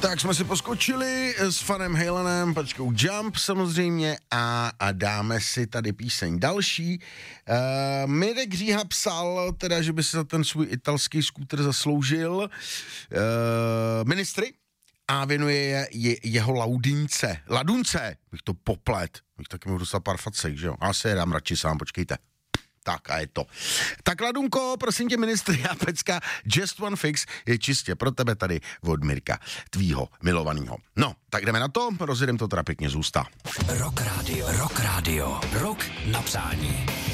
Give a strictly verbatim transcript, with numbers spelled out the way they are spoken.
Tak jsme si poskočili s Vanem Halenem, pačkou Jump samozřejmě a, a dáme si tady píseň další. Uh, Mirek Říha psal teda, že by se za ten svůj italský skútr zasloužil uh, ministry a věnuje je, je jeho laudince. Ladunce, bych to poplet. Bych taky mohl dostat pár facek, že jo? A se je dám radši sám, počkejte. Tak a je to. Tak Ladunko, prosím tě, ministry a pecka, Just One Fix je čistě pro tebe tady od Mirka, tvýho milovanýho. No, tak jdeme na to, rozjedem to teda pěkně zůstá. Rock Radio, Rock Radio, Rock na přání.